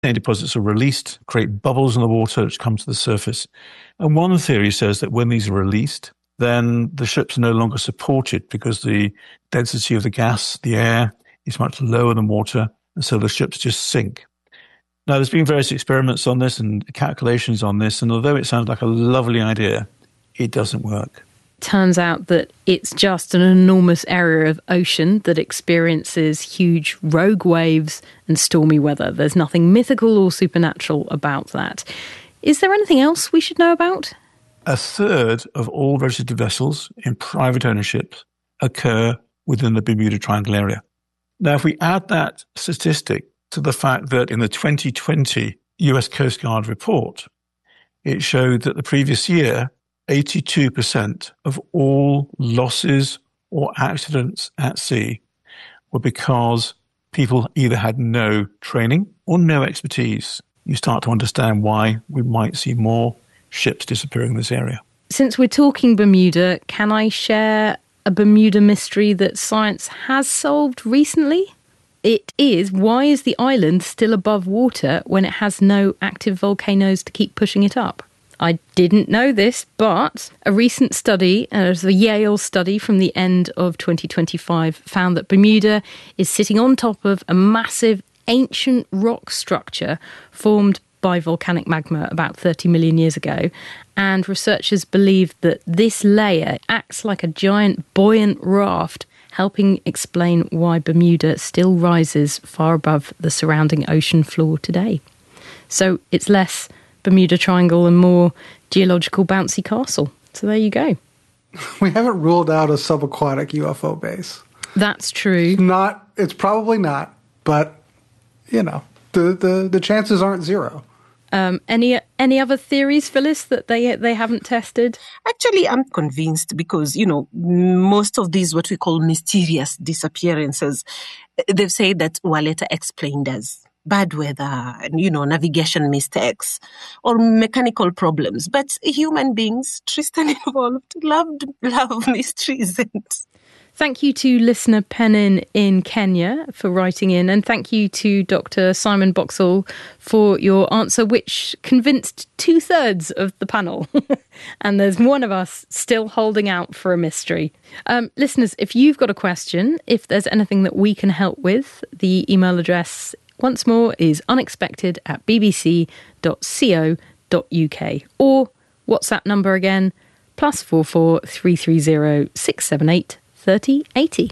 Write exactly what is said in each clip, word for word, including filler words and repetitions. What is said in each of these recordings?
Methane deposits are released, create bubbles in the water which come to the surface. And one theory says that when these are released, then the ships are no longer supported because the density of the gas, the air, is much lower than water, and so the ships just sink. Now, there's been various experiments on this and calculations on this, and although it sounds like a lovely idea, it doesn't work. Turns out that it's just an enormous area of ocean that experiences huge rogue waves and stormy weather. There's nothing mythical or supernatural about that. Is there anything else we should know about? A third of all registered vessels in private ownership occur within the Bermuda Triangle area. Now, if we add that statistic to the fact that in the twenty twenty U S Coast Guard report, it showed that the previous year, eighty-two percent of all losses or accidents at sea were because people either had no training or no expertise. You start to understand why we might see more ships disappearing in this area. Since we're talking Bermuda, can I share a Bermuda mystery that science has solved recently? It is, why is the island still above water when it has no active volcanoes to keep pushing it up? I didn't know this, but a recent study, uh, it was a Yale study from the end of twenty twenty-five, found that Bermuda is sitting on top of a massive ancient rock structure formed by volcanic magma about thirty million years ago. And researchers believe that this layer acts like a giant buoyant raft, helping explain why Bermuda still rises far above the surrounding ocean floor today. So it's less Bermuda Triangle and more geological bouncy castle. So there you go. We haven't ruled out a subaquatic U F O base. That's true. Not, it's probably not, but, you know, the, the, the chances aren't zero. Um, any any other theories, Phyllis, that they they haven't tested? Actually, I'm convinced because, you know, most of these what we call mysterious disappearances, they've said that Waleta explained as bad weather and, you know, navigation mistakes or mechanical problems. But human beings, Tristan involved, loved love mysteries. And thank you to listener Penin in Kenya for writing in, and thank you to Doctor Simon Boxall for your answer, which convinced two-thirds of the panel. And there's one of us still holding out for a mystery. Um, listeners, if you've got a question, if there's anything that we can help with, the email address, once more, is unexpected at bbc dot co dot uk. Or WhatsApp number again, plus four four three three zero six seven eight thirty eighty.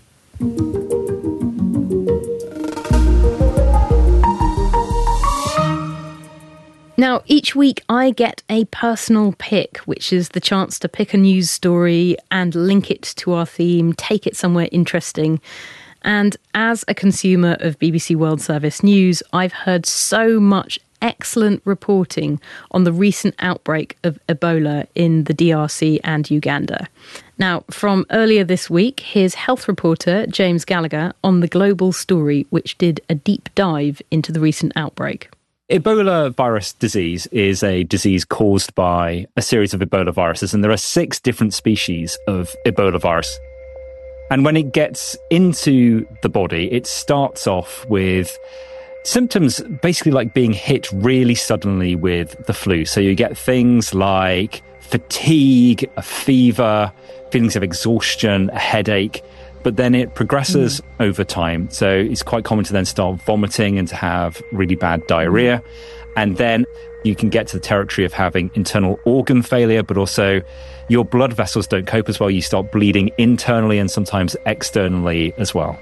Now, each week I get a personal pick, which is the chance to pick a news story and link it to our theme, take it somewhere interesting. And as a consumer of B B C World Service News, I've heard so much excellent reporting on the recent outbreak of Ebola in the D R C and Uganda. Now, from earlier this week, here's health reporter James Gallagher on the Global Story, which did a deep dive into the recent outbreak. Ebola virus disease is a disease caused by a series of Ebola viruses, and there are six different species of Ebola virus. And when it gets into the body, it starts off with symptoms basically like being hit really suddenly with the flu. So you get things like fatigue, a fever, feelings of exhaustion, a headache, but then it progresses mm. over time. So it's quite common to then start vomiting and to have really bad diarrhea. And then you can get to the territory of having internal organ failure, but also your blood vessels don't cope as well. You start bleeding internally and sometimes externally as well.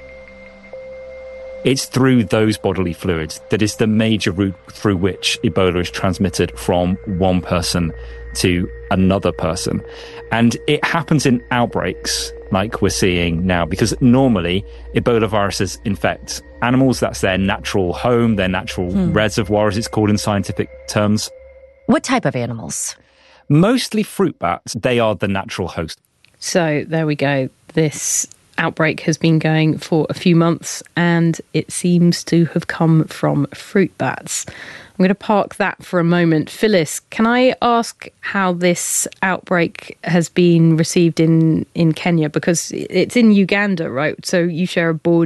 It's through those bodily fluids that is the major route through which Ebola is transmitted from one person to another person. And it happens in outbreaks like we're seeing now, because normally Ebola viruses infect animals. That's their natural home, their natural hmm. reservoir, as it's called in scientific terms. What type of animals? Mostly fruit bats. They are the natural host. So there we go. This outbreak has been going for a few months and it seems to have come from fruit bats. I'm going to park that for a moment. Phyllis, can I ask how this outbreak has been received in, in Kenya? Because it's in Uganda, right? So you share a border.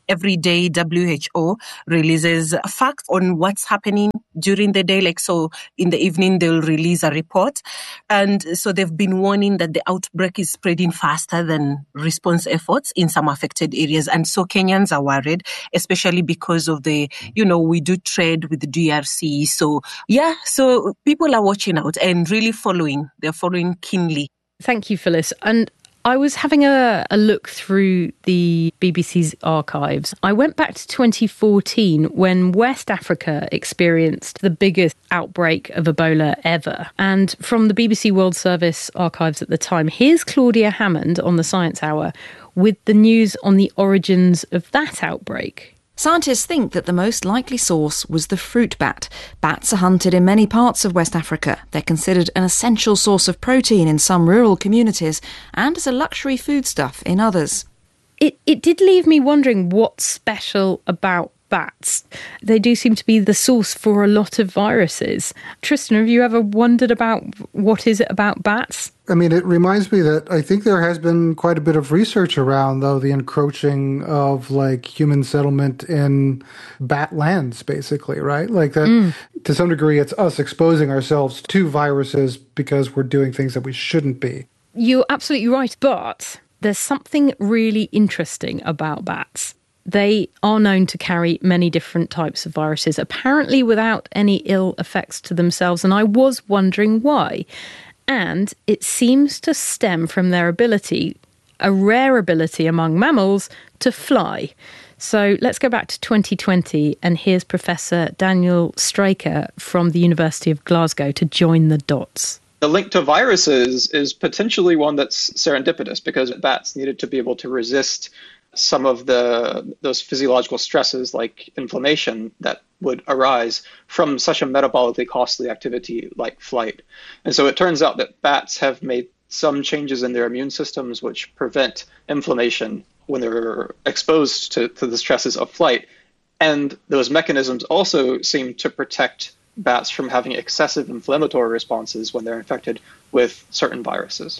every day W H O releases facts on what's happening during the day. Like, so in the evening, they'll release a report. And so they've been warning that the outbreak is spreading faster than response efforts in some affected areas. And so Kenyans are worried, especially because of the, you know, we do trade with the D R C. So yeah, so people are watching out and really following. They're following keenly. Thank you, Phyllis. And I was having a, a look through the B B C's archives. I went back to twenty fourteen when West Africa experienced the biggest outbreak of Ebola ever. And from the B B C World Service archives at the time, here's Claudia Hammond on the Science Hour with the news on the origins of that outbreak. Scientists think that the most likely source was the fruit bat. Bats are hunted in many parts of West Africa. They're considered an essential source of protein in some rural communities and as a luxury foodstuff in others. It, it did leave me wondering what's special about bats. They do seem to be the source for a lot of viruses. Tristan, have you ever wondered about what is it about bats? I mean, it reminds me that I think there has been quite a bit of research around, though, the encroaching of, like, human settlement in bat lands, basically, right? Like that, mm. to some degree, it's us exposing ourselves to viruses because we're doing things that we shouldn't be. You're absolutely right, but there's something really interesting about bats. They are known to carry many different types of viruses, apparently without any ill effects to themselves, and I was wondering why. And it seems to stem from their ability, a rare ability among mammals, to fly. So let's go back to twenty twenty, and here's Professor Daniel Straker from the University of Glasgow to join the dots. The link to viruses is potentially one that's serendipitous because bats needed to be able to resist some of the those physiological stresses like inflammation that would arise from such a metabolically costly activity like flight. And so it turns out that bats have made some changes in their immune systems which prevent inflammation when they're exposed to, to the stresses of flight. And those mechanisms also seem to protect bats from having excessive inflammatory responses when they're infected with certain viruses.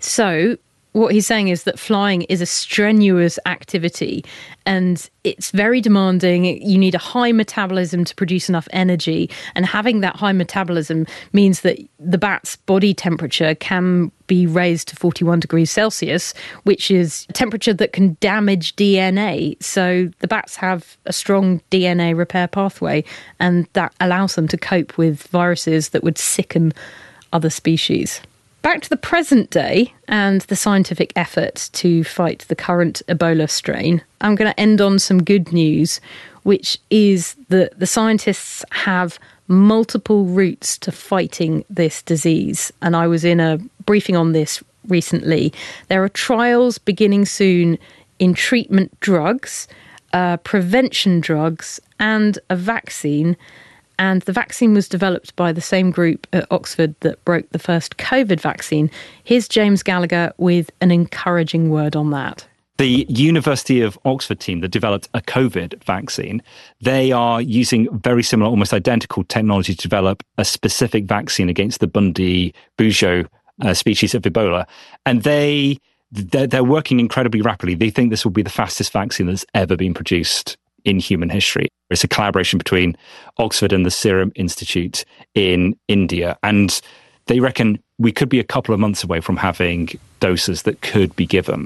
So what he's saying is that flying is a strenuous activity and it's very demanding. You need a high metabolism to produce enough energy. And having that high metabolism means that the bat's body temperature can be raised to forty-one degrees Celsius, which is a temperature that can damage D N A. So the bats have a strong D N A repair pathway, and that allows them to cope with viruses that would sicken other species. Back to the present day and the scientific effort to fight the current Ebola strain, I'm going to end on some good news, which is that the scientists have multiple routes to fighting this disease. And I was in a briefing on this recently. There are trials beginning soon in treatment drugs, uh, prevention drugs, and a vaccine. And the vaccine was developed by the same group at Oxford that broke the first COVID vaccine. Here's James Gallagher with an encouraging word on that. The University of Oxford team that developed a COVID vaccine, they are using very similar, almost identical technology to develop a specific vaccine against the Bundibugyo uh, species of Ebola. And they, they're, they're working incredibly rapidly. They think this will be the fastest vaccine that's ever been produced in human history. It's a collaboration between Oxford and the Serum Institute in India. And they reckon we could be a couple of months away from having doses that could be given.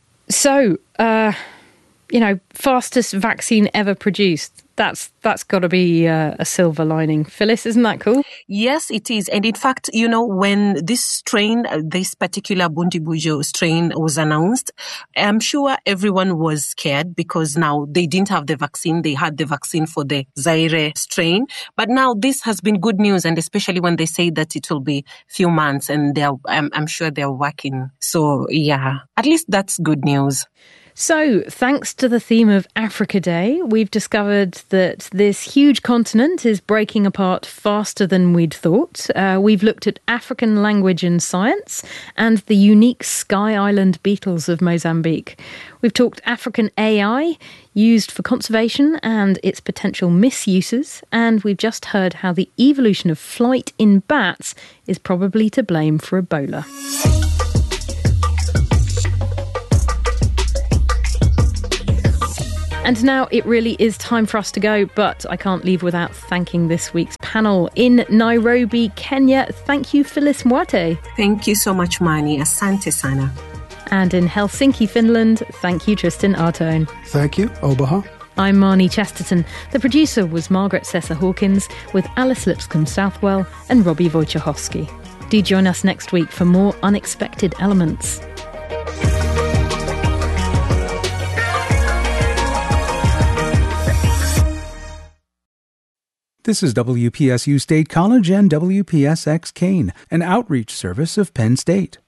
So, uh, you know, fastest vaccine ever produced. That's that's got to be uh, a silver lining. Phyllis, isn't that cool? Yes, it is. And in fact, you know, when this strain, this particular Bundibugyo strain was announced, I'm sure everyone was scared because now they didn't have the vaccine. They had the vaccine for the Zaire strain. But now this has been good news, and especially when they say that it will be few months, and they're, I'm, I'm sure they're working. So, yeah, at least that's good news. So, thanks to the theme of Africa Day, we've discovered that this huge continent is breaking apart faster than we'd thought. Uh, we've looked at African language and science and the unique Sky Island beetles of Mozambique. We've talked African A I, used for conservation and its potential misuses. And we've just heard how the evolution of flight in bats is probably to blame for Ebola. And now it really is time for us to go, but I can't leave without thanking this week's panel. In Nairobi, Kenya, thank you, Phyllis Mwate. Thank you so much, Mani. Asante sana. And in Helsinki, Finland, thank you, Tristan Artone. Thank you, Obaha. I'm Marnie Chesterton. The producer was Margaret Sessa-Hawkins, with Alice Lipscomb-Southwell and Robbie Wojciechowski. Do join us next week for more Unexpected Elements. This is W P S U State College and W P S X Kane, an outreach service of Penn State.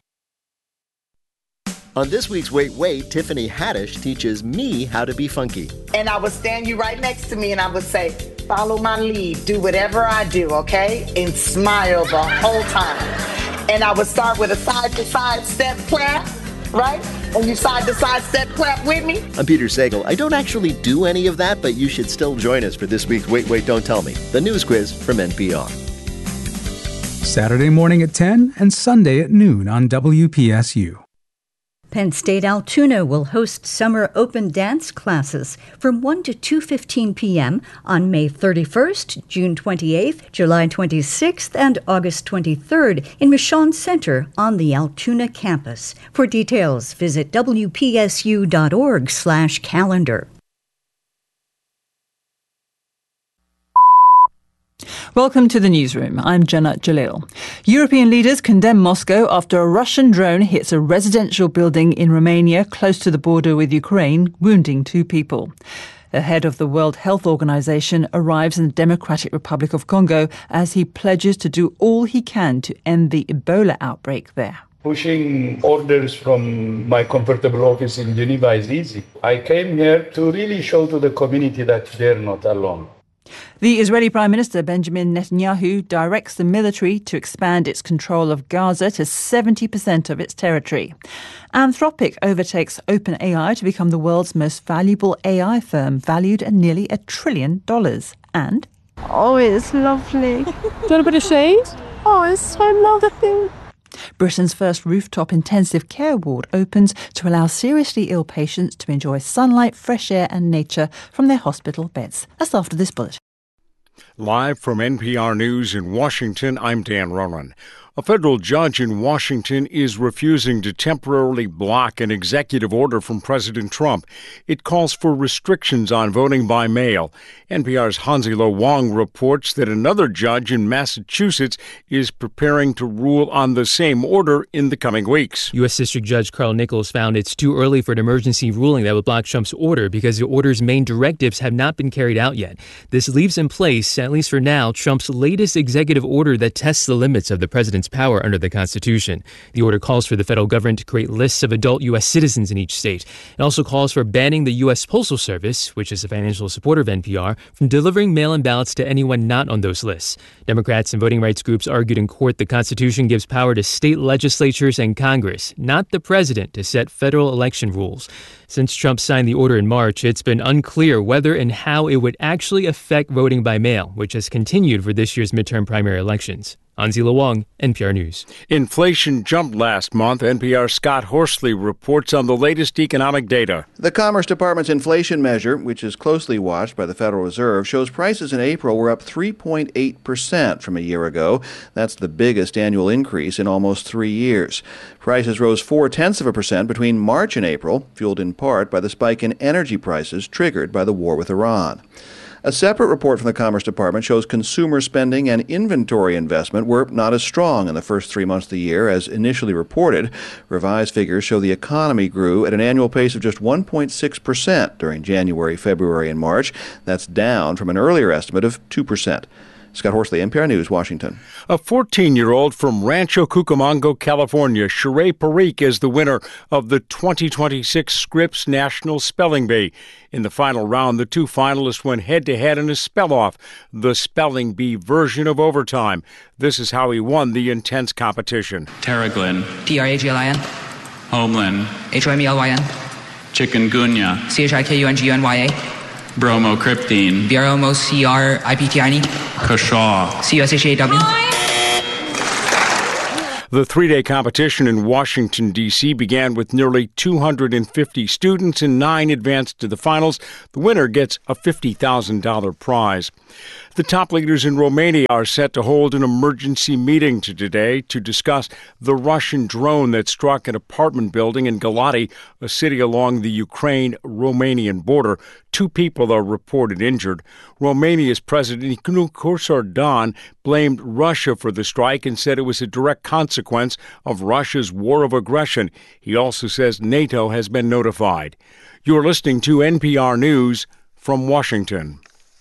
On this week's Wait Wait, Tiffany Haddish teaches me how to be funky. And I would stand you right next to me and I would say, follow my lead, do whatever I do, okay? And smile the whole time. And I would start with a side-to-side step clap, right? And you side-to-side step clap with me. I'm Peter Sagal. I don't actually do any of that, but you should still join us for this week's Wait Wait, Don't Tell Me, the news quiz from N P R. Saturday morning at ten and Sunday at noon on W P S U. Penn State Altoona will host summer open dance classes from one to two fifteen p.m. on May thirty-first, June twenty-eighth, July twenty-sixth, and August twenty-third in Michon Center on the Altoona campus. For details, visit W P S U dot org slash calendar. Welcome to the newsroom. I'm Jenna Jalil. European leaders condemn Moscow after a Russian drone hits a residential building in Romania close to the border with Ukraine, wounding two people. The head of the World Health Organization arrives in the Democratic Republic of Congo as he pledges to do all he can to end the Ebola outbreak there. Pushing orders from my comfortable office in Geneva is easy. I came here to really show to the community that they're not alone. The Israeli Prime Minister Benjamin Netanyahu directs the military to expand its control of Gaza to seventy percent of its territory. Anthropic overtakes OpenAI to become the world's most valuable A I firm, valued at nearly a trillion dollars. And... Oh, it's lovely. Do you want a bit of shade? Oh, it's so lovely. Britain's first rooftop intensive care ward opens to allow seriously ill patients to enjoy sunlight, fresh air and nature from their hospital beds. That's after this bulletin. Live from N P R News in Washington, I'm Dan Ronan. A federal judge in Washington is refusing to temporarily block an executive order from President Trump. It calls for restrictions on voting by mail. N P R's Hansi-Lo Wong reports that another judge in Massachusetts is preparing to rule on the same order in the coming weeks. U S. District Judge Carl Nichols found it's too early for an emergency ruling that would block Trump's order because the order's main directives have not been carried out yet. This leaves in place, at least for now, Trump's latest executive order that tests the limits of the president's power under the Constitution. The order calls for the federal government to create lists of adult U S citizens in each state. It also calls for banning the U S Postal Service, which is a financial supporter of N P R, from delivering mail-in ballots to anyone not on those lists. Democrats and voting rights groups argued in court the Constitution gives power to state legislatures and Congress, not the president, to set federal election rules. Since Trump signed the order in March, it's been unclear whether and how it would actually affect voting by mail, which has continued for this year's midterm primary elections. Hansi-Lo Wong, N P R News. Inflation jumped last month. N P R's Scott Horsley reports on the latest economic data. The Commerce Department's inflation measure, which is closely watched by the Federal Reserve, shows prices in April were up three point eight percent from a year ago. That's the biggest annual increase in almost three years. Prices rose four-tenths of a percent between March and April, fueled in part by the spike in energy prices triggered by the war with Iran. A separate report from the Commerce Department shows consumer spending and inventory investment were not as strong in the first three months of the year as initially reported. Revised figures show the economy grew at an annual pace of just one point six percent during January, February, and March. That's down from an earlier estimate of two percent. Scott Horsley, N P R News, Washington. A fourteen-year-old from Rancho Cucamonga, California, Sheree Parikh, is the winner of the twenty twenty-six Scripps National Spelling Bee. In the final round, the two finalists went head-to-head in a spell-off, the Spelling Bee version of overtime. This is how he won the intense competition. Terraglin. T R A G L I N. Homeland. H O M E L Y N. Chikungunya. C H I K U N G U N Y A. Bromocriptine. B R O M O C R I P T I N E. Kashaw. C U S H A W. The three-day competition in Washington, D C began with nearly two hundred fifty students, and nine advanced to the finals. The winner gets a fifty thousand dollars prize. The top leaders in Romania are set to hold an emergency meeting today to discuss the Russian drone that struck an apartment building in Galati, a city along the Ukraine-Romanian border. Two people are reported injured. Romania's President Nicolae blamed Russia for the strike and said it was a direct consequence of Russia's war of aggression. He also says NATO has been notified. You're listening to N P R News from Washington.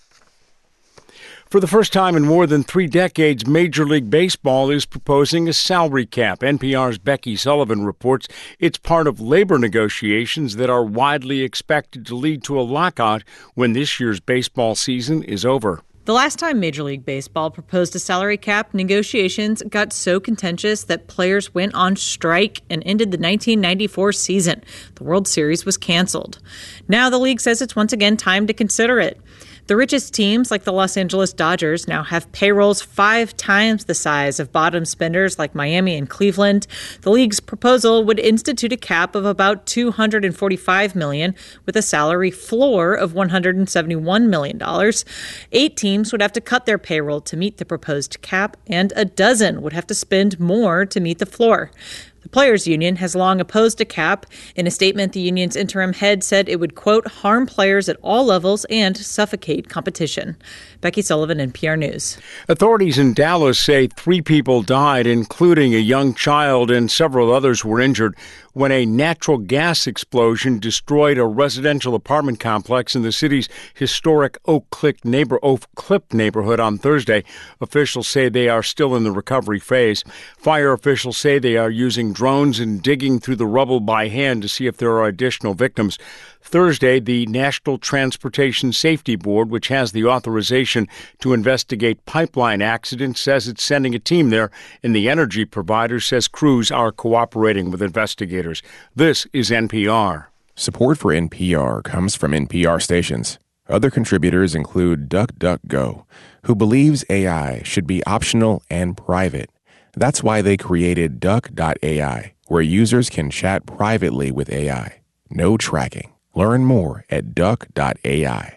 For the first time in more than three decades, Major League Baseball is proposing a salary cap. N P R's Becky Sullivan reports it's part of labor negotiations that are widely expected to lead to a lockout when this year's baseball season is over. The last time Major League Baseball proposed a salary cap, negotiations got so contentious that players went on strike and ended the nineteen ninety-four season. The World Series was canceled. Now the league says it's once again time to consider it. The richest teams, like the Los Angeles Dodgers, now have payrolls five times the size of bottom spenders like Miami and Cleveland. The league's proposal would institute a cap of about two hundred forty-five million dollars with a salary floor of one hundred seventy-one million dollars. Eight teams would have to cut their payroll to meet the proposed cap, and a dozen would have to spend more to meet the floor. The Players Union has long opposed a cap. In a statement, the union's interim head said it would, quote, harm players at all levels and suffocate competition. Becky Sullivan, N P R News. Authorities in Dallas say three people died, including a young child, and several others were injured when a natural gas explosion destroyed a residential apartment complex in the city's historic Oak Cliff, neighbor, Oak Cliff neighborhood on Thursday. Officials say they are still in the recovery phase. Fire officials say they are using drones and digging through the rubble by hand to see if there are additional victims. Thursday, the National Transportation Safety Board, which has the authorization to investigate pipeline accidents, says it's sending a team there, and the energy provider says crews are cooperating with investigators. This is N P R. Support for N P R comes from N P R stations. Other contributors include DuckDuckGo, who believes A I should be optional and private. That's why they created Duck dot A I, where users can chat privately with A I. No tracking. Learn more at Duck dot A I.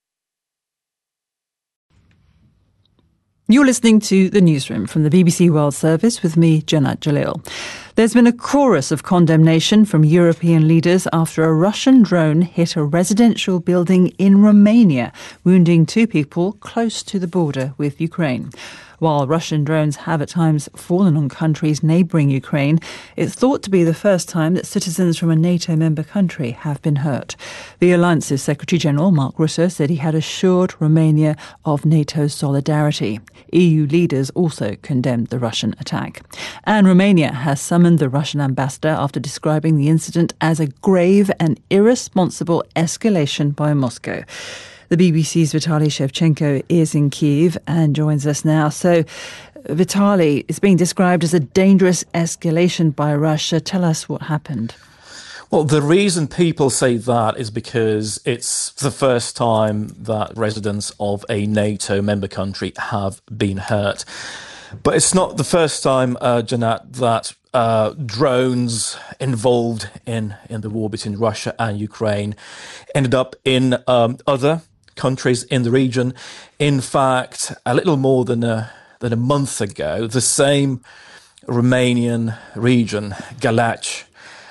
You're listening to The Newsroom from the B B C World Service with me, Jenna Jalil. There's been a chorus of condemnation from European leaders after a Russian drone hit a residential building in Romania, wounding two people close to the border with Ukraine. While Russian drones have at times fallen on countries neighbouring Ukraine, it's thought to be the first time that citizens from a NATO member country have been hurt. The alliance's Secretary-General, Mark Rutte, said he had assured Romania of NATO's solidarity. E U leaders also condemned the Russian attack. And Romania has summoned the Russian ambassador after describing the incident as a grave and irresponsible escalation by Moscow. The B B C's Vitaly Shevchenko is in Kyiv and joins us now. So, Vitaly, it's being described as a dangerous escalation by Russia. Tell us what happened. Well, the reason people say that is because it's the first time that residents of a NATO member country have been hurt. But it's not the first time, uh, Janat, that uh, drones involved in, in the war between Russia and Ukraine ended up in um, other countries in the region. In fact, a little more than a, than a month ago, the same Romanian region, Galați,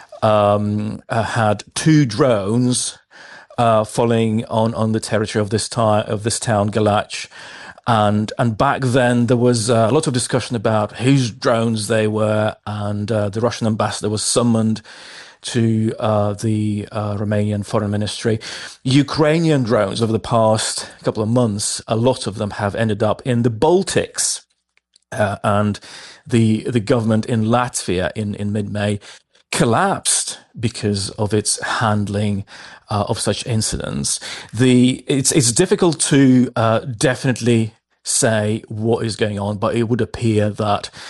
um, uh, had two drones uh, falling on, on the territory of this, ti- of this town, Galați. And and back then, there was a lot of discussion about whose drones they were, and uh, the Russian ambassador was summoned to uh, the uh, Romanian Foreign Ministry. Ukrainian drones over the past couple of months, a lot of them have ended up in the Baltics. Uh, and the the government in Latvia in, in mid-May collapsed because of its handling uh, of such incidents. The it's it's difficult to uh, definitely say what is going on, but it would appear that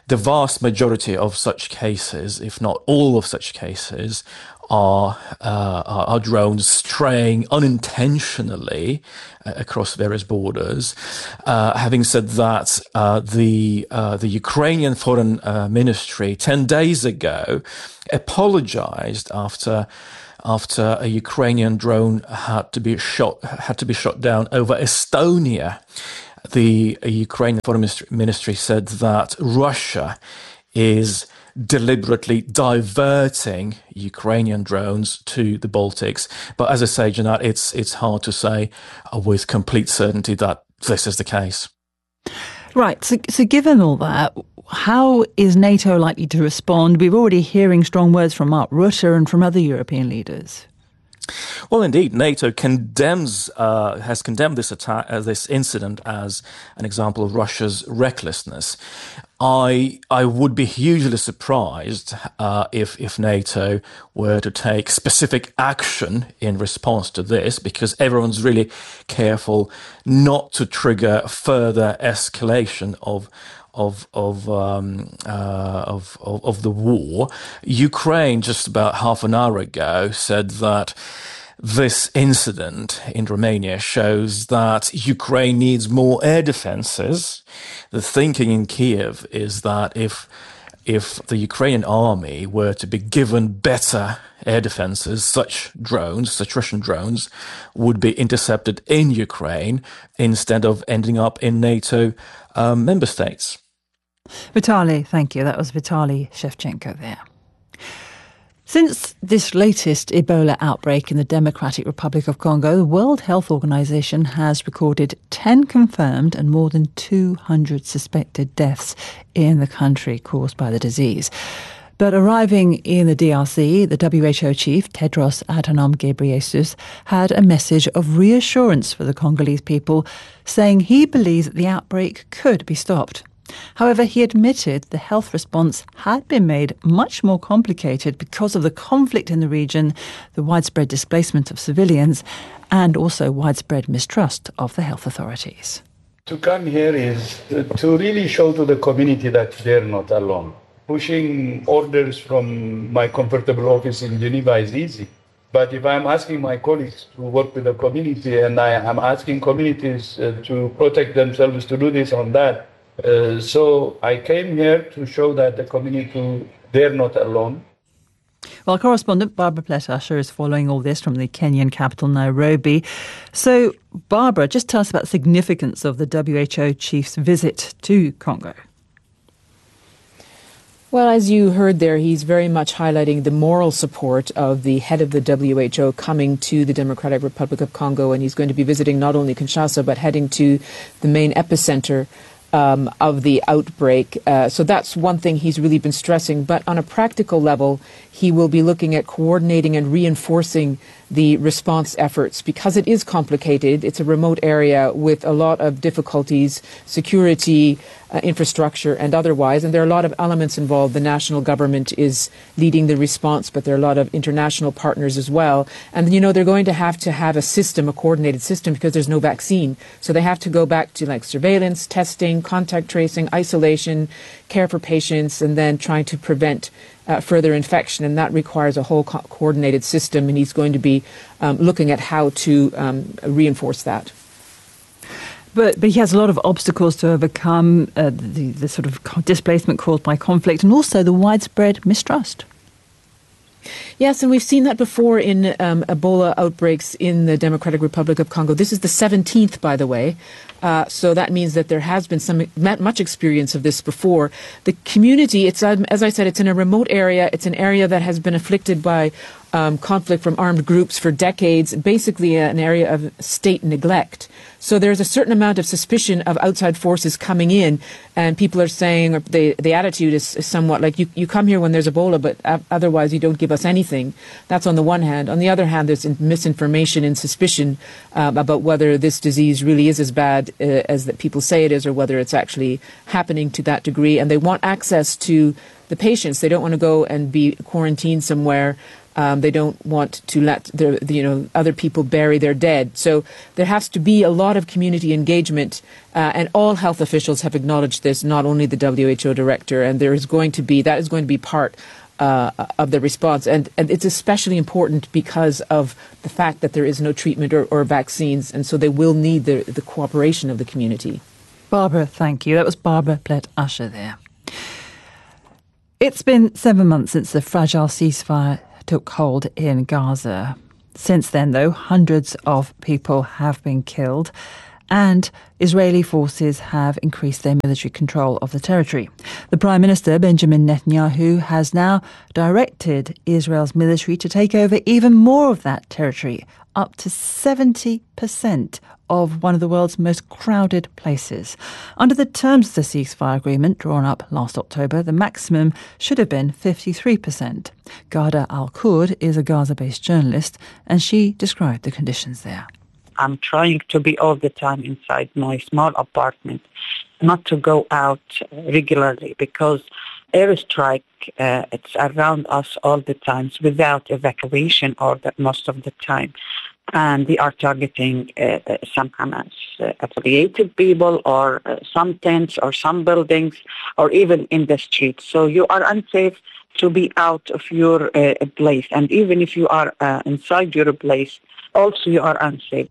the vast majority of such cases, if not all of such cases, are uh, are drones straying unintentionally uh, across various borders. Uh, having said that, uh, the uh, the Ukrainian Foreign uh, Ministry ten days ago apologized after after a Ukrainian drone had to be shot had to be shot down over Estonia. The uh, Ukrainian Foreign Ministry said that Russia is deliberately diverting Ukrainian drones to the Baltics. But as I say, Janat, it's it's hard to say uh, with complete certainty that this is the case. Right. So, so given all that, how is NATO likely to respond? We're already hearing strong words from Mark Rutte and from other European leaders. Well, indeed, NATO condemns, uh, has condemned this attack, uh, this incident as an example of Russia's recklessness. I I would be hugely surprised uh, if if NATO were to take specific action in response to this, because everyone's really careful not to trigger further escalation of. Of of, um, uh, of of of the war. Ukraine just about half an hour ago said that this incident in Romania shows that Ukraine needs more air defenses. The thinking in Kiev is that if if the Ukrainian army were to be given better air defenses, such drones, such Russian drones, would be intercepted in Ukraine instead of ending up in NATO um, member states. Vitaly, thank you. That was Vitaly Shevchenko there. Since this latest Ebola outbreak in the Democratic Republic of Congo, the World Health Organization has recorded ten confirmed and more than two hundred suspected deaths in the country caused by the disease. But arriving in the D R C, the W H O chief, Tedros Adhanom Ghebreyesus, had a message of reassurance for the Congolese people, saying he believes that the outbreak could be stopped. However, he admitted the health response had been made much more complicated because of the conflict in the region, the widespread displacement of civilians, and also widespread mistrust of the health authorities. To come here is to really show to the community that they're not alone. Pushing orders from my comfortable office in Geneva is easy. But if I'm asking my colleagues to work with the community and I am asking communities uh, to protect themselves, to do this or that, Uh, so I came here to show that the community, they're not alone. Well, correspondent Barbara Plett-Usher is following all this from the Kenyan capital, Nairobi. So, Barbara, just tell us about the significance of the W H O chief's visit to Congo. Well, as you heard there, he's very much highlighting the moral support of the head of the W H O coming to the Democratic Republic of Congo, and he's going to be visiting not only Kinshasa, but heading to the main epicenter Um, of the outbreak. Uh, so that's one thing he's really been stressing. But on a practical level, he will be looking at coordinating and reinforcing the response efforts because it is complicated. It's a remote area with a lot of difficulties, security, uh, infrastructure, and otherwise. And there are a lot of elements involved. The national government is leading the response, but there are a lot of international partners as well. And, you know, they're going to have to have a system, a coordinated system, because there's no vaccine. So they have to go back to like surveillance, testing, contact tracing, isolation, care for patients, and then trying to prevent uh, further infection. And that requires a whole co- coordinated system. And he's going to be um, looking at how to um, reinforce that. But but he has a lot of obstacles to overcome, uh, the, the sort of displacement caused by conflict and also the widespread mistrust. Yes, and we've seen that before in um, Ebola outbreaks in the Democratic Republic of Congo. This is the seventeenth, by the way. Uh, so that means that there has been some much experience of this before. The community, it's um, as I said, it's in a remote area. It's an area that has been afflicted by um, conflict from armed groups for decades, basically an area of state neglect. So there's a certain amount of suspicion of outside forces coming in, and people are saying, or the the attitude is, is somewhat like, you, you come here when there's Ebola, but otherwise you don't give us anything. That's on the one hand. On the other hand, there's misinformation and suspicion um, about whether this disease really is as bad uh, as that people say it is, or whether it's actually happening to that degree. And they want access to the patients. They don't want to go and be quarantined somewhere Um, they don't want to let the, the, you know, other people bury their dead. So there has to be a lot of community engagement, uh, and all health officials have acknowledged this, not only the W H O director, and there is going to be, that is going to be part uh, of the response. And, and it's especially important because of the fact that there is no treatment or, or vaccines, and so they will need the, the cooperation of the community. Barbara, thank you. That was Barbara Blett-Usher there. It's been seven months since the fragile ceasefire took hold in Gaza. Since then, though, hundreds of people have been killed, and Israeli forces have increased their military control of the territory. The Prime Minister, Benjamin Netanyahu, has now directed Israel's military to take over even more of that territory, up to seventy percent of one of the world's most crowded places. Under the terms of the ceasefire agreement drawn up last October, the maximum should have been fifty-three percent. Ghada Al-Kurd is a Gaza-based journalist, and she described the conditions there. I'm trying to be all the time inside my small apartment, not to go out regularly, because airstrike, uh, it's around us all the time without evacuation order most of the time. And they are targeting uh, some Hamas-affiliated uh, people, or uh, some tents, or some buildings, or even in the streets. So you are unsafe to be out of your uh, place. And even if you are uh, inside your place, also you are unsafe.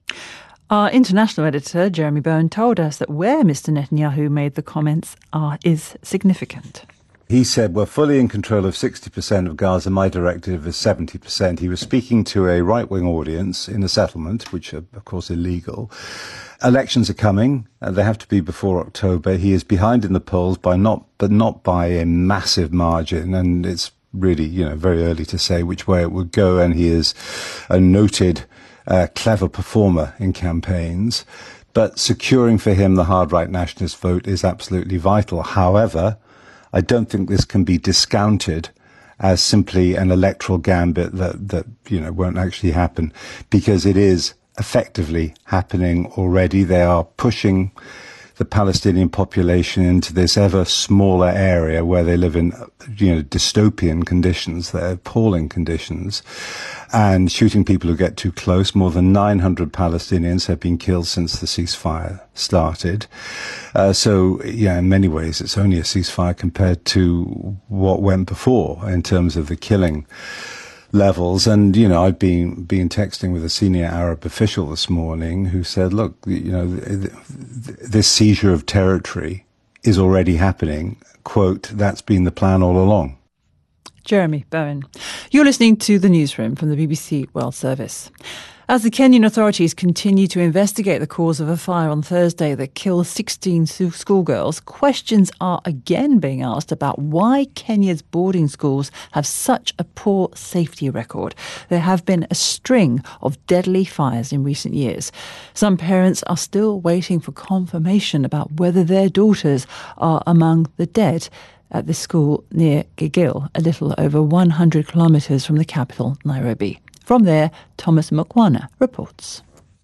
Our international editor, Jeremy Bowen, told us that where Mister Netanyahu made the comments are, is significant. He said, we're fully in control of sixty percent of Gaza. My directive is seventy percent. He was speaking to a right-wing audience in a settlement, which are, of course, illegal. Elections are coming. Uh, they have to be before October. He is behind in the polls, by not, but not by a massive margin. And it's really, you know, very early to say which way it would go. And he is a noted, uh, clever performer in campaigns. But securing for him the hard right nationalist vote is absolutely vital. However, I don't think this can be discounted as simply an electoral gambit that, that, you know, won't actually happen, because it is effectively happening already. They are pushing the Palestinian population into this ever smaller area where they live in, you know, dystopian conditions, they're appalling conditions, and shooting people who get too close. More than nine hundred Palestinians have been killed since the ceasefire started. Uh, so, yeah, in many ways, it's only a ceasefire compared to what went before in terms of the killing levels. And, you know, I've been been texting with a senior Arab official this morning who said, look, you know, th- th- this seizure of territory is already happening. Quote, that's been the plan all along. Jeremy Bowen. You're listening to The Newsroom from the B B C World Service. As the Kenyan authorities continue to investigate the cause of a fire on Thursday that killed sixteen schoolgirls, questions are again being asked about why Kenya's boarding schools have such a poor safety record. There have been a string of deadly fires in recent years. Some parents are still waiting for confirmation about whether their daughters are among the dead at this school near Gilgil, a little over one hundred kilometres from the capital, Nairobi. From there, Thomas Mukwana reports.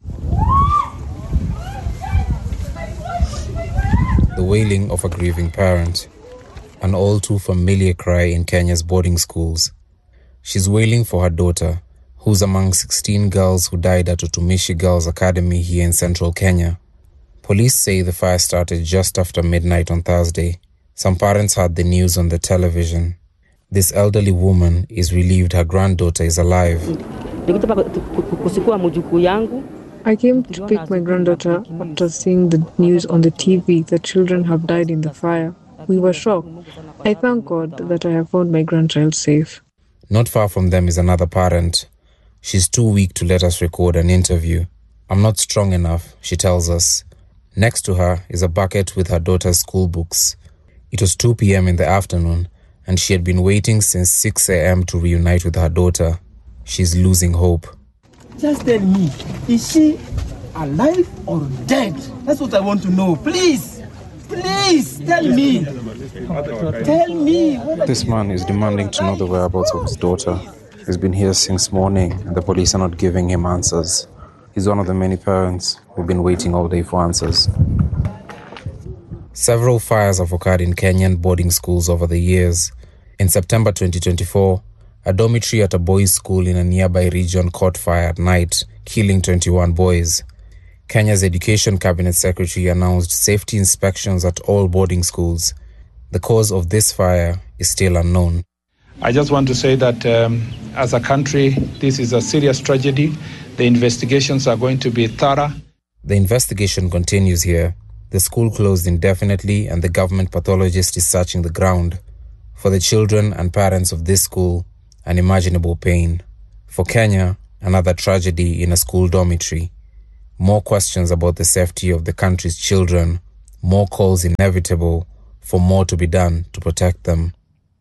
The wailing of a grieving parent, an all too familiar cry in Kenya's boarding schools. She's wailing for her daughter, who's among sixteen girls who died at Utumishi Girls Academy here in central Kenya. Police say the fire started just after midnight on Thursday. Some parents heard the news on the television. This elderly woman is relieved her granddaughter is alive. I came to pick my granddaughter after seeing the news on the T V that children have died in the fire. We were shocked. I thank God that I have found my grandchild safe. Not far from them is another parent. She's too weak to let us record an interview. I'm not strong enough, she tells us. Next to her is a bucket with her daughter's school books. It was two p.m. in the afternoon, and she had been waiting since six a.m. to reunite with her daughter. She's losing hope. Just tell me, is she alive or dead? That's what I want to know. Please, please tell me. Tell me. This man is demanding to know the whereabouts of his daughter. He's been here since morning, and the police are not giving him answers. He's one of the many parents who've been waiting all day for answers. Several fires have occurred in Kenyan boarding schools over the years. In September twenty twenty-four, A dormitory at a boys' school in a nearby region caught fire at night, killing twenty-one boys. Kenya's Education Cabinet Secretary announced safety inspections at all boarding schools. The cause of this fire is still unknown. I just want to say that um, as a country, this is a serious tragedy. The investigations are going to be thorough. The investigation continues here. The school closed indefinitely and the government pathologist is searching the ground. For the children and parents of this school, unimaginable pain. For Kenya, another tragedy in a school dormitory. More questions about the safety of the country's children. More calls inevitable for more to be done to protect them.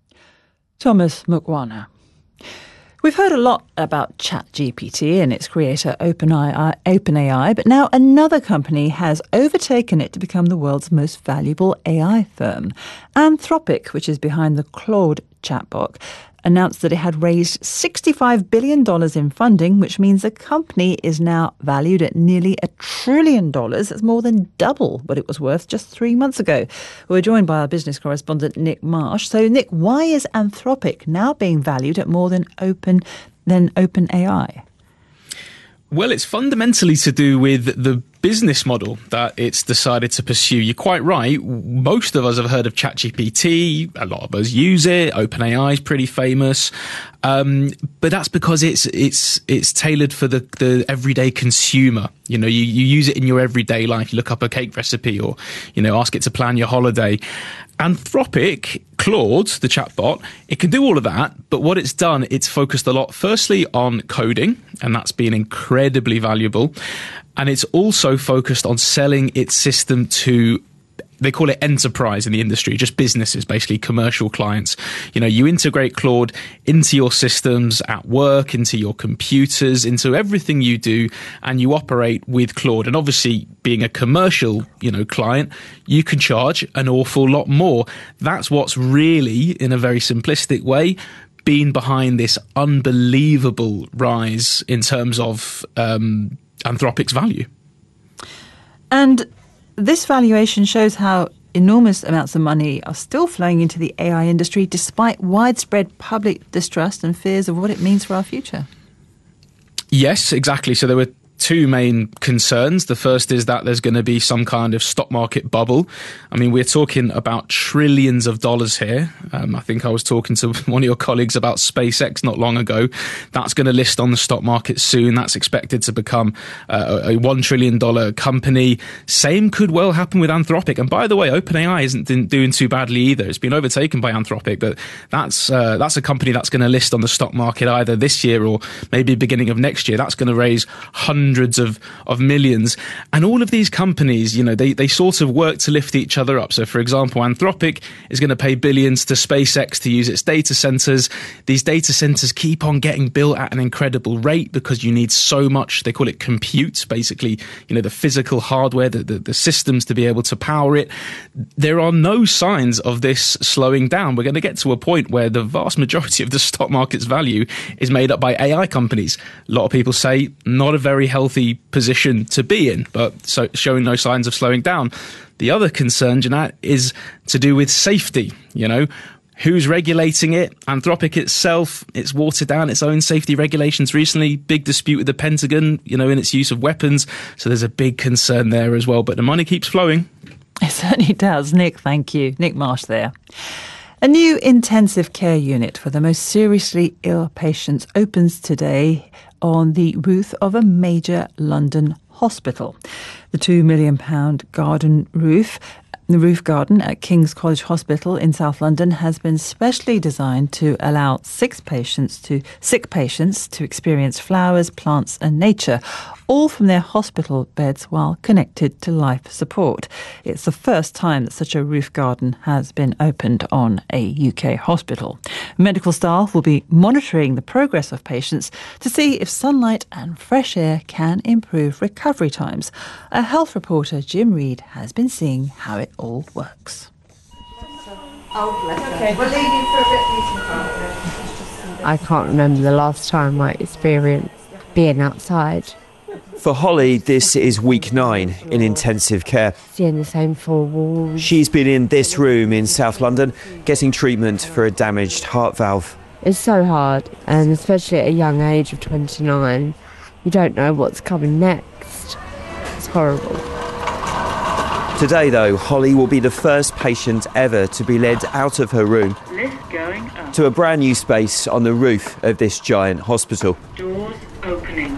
Thomas Mukwana. We've heard a lot about ChatGPT and its creator OpenAI, OpenAI, but now another company has overtaken it to become the world's most valuable A I firm. Anthropic, which is behind the Claude chatbot, announced that it had raised sixty-five billion dollars in funding, which means the company is now valued at nearly a trillion dollars. That's more than double what it was worth just three months ago. We're joined by our business correspondent, Nick Marsh. So, Nick, why is Anthropic now being valued at more than Open than OpenAI? Well, it's fundamentally to do with the business model that it's decided to pursue. You're quite right. Most of us have heard of ChatGPT. A lot of us use it. OpenAI is pretty famous. Um, but that's because it's it's it's tailored for the, the everyday consumer. You know, you, you use it in your everyday life. You look up a cake recipe or, you know, ask it to plan your holiday. Anthropic, Claude, the chatbot, it can do all of that, but what it's done, it's focused a lot, firstly, on coding, and that's been incredibly valuable, and it's also focused on selling its system to, they call it enterprise in the industry, just businesses, basically commercial clients. You know, you integrate Claude into your systems at work, into your computers, into everything you do, and you operate with Claude. And obviously, being a commercial, you know, client, you can charge an awful lot more. That's what's really, in a very simplistic way, been behind this unbelievable rise in terms of um, Anthropic's value. And this valuation shows how enormous amounts of money are still flowing into the A I industry despite widespread public distrust and fears of what it means for our future. Yes, exactly. So there were two main concerns. The first is that there's going to be some kind of stock market bubble. I mean, we're talking about trillions of dollars here. Um, I think I was talking to one of your colleagues about SpaceX not long ago. That's going to list on the stock market soon. That's expected to become uh, a one trillion dollars company. Same could well happen with Anthropic. And by the way, OpenAI isn't doing too badly either. It's been overtaken by Anthropic, but that's uh, that's a company that's going to list on the stock market either this year or maybe beginning of next year. That's going to raise hundreds Hundreds of, of millions. And all of these companies, you know, they, they sort of work to lift each other up. So, for example, Anthropic is going to pay billions to SpaceX to use its data centers. These data centers keep on getting built at an incredible rate because you need so much, they call it compute, basically, you know, the physical hardware, the, the, the systems to be able to power it. There are no signs of this slowing down. We're going to get to a point where the vast majority of the stock market's value is made up by A I companies. A lot of people say not a very healthy healthy position to be in, but so showing no signs of slowing down. The other concern, Jeanette, is to do with safety. You know, who's regulating it? Anthropic itself, it's watered down its own safety regulations recently. Big dispute with the Pentagon, you know, in its use of weapons. So there's a big concern there as well. But the money keeps flowing. It certainly does. Nick, thank you. Nick Marsh there. A new intensive care unit for the most seriously ill patients opens today on the roof of a major London hospital. The two million pound garden roof, the roof garden at King's College Hospital in South London has been specially designed to allow six patients to sick patients to experience flowers, plants and nature, all from their hospital beds while connected to life support. It's the first time that such a roof garden has been opened on a U K hospital. Medical staff will be monitoring the progress of patients to see if sunlight and fresh air can improve recovery times. A health reporter, Jim Reed, has been seeing how it all works. Oh, bless okay. We'll leave you for a bit. I can't remember the last time I experienced being outside. For Holly, this is week nine in intensive care. Seeing the same four walls. She's been in this room in South London getting treatment for a damaged heart valve. It's so hard, and especially at a young age of twenty-nine, you don't know what's coming next. It's horrible. Today, though, Holly will be the first patient ever to be led out of her room Lift going up. to a brand new space on the roof of this giant hospital. Doors opening.